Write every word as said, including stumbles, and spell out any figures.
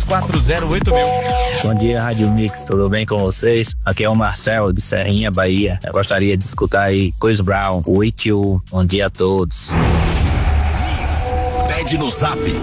quatro zero oito mil. Bom dia, Rádio Mix, tudo bem com vocês? Aqui é o Marcelo de Serrinha, Bahia. Eu gostaria de escutar aí Chris Brown, With You. Bom dia a todos. Mix, pede no zap